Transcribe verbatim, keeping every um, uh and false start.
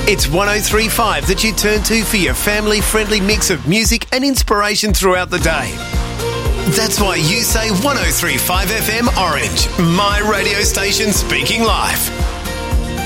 It's one oh three point five that you turn to for your family-friendly mix of music and inspiration throughout the day. That's why you say one oh three point five F M Orange, my radio station speaking life.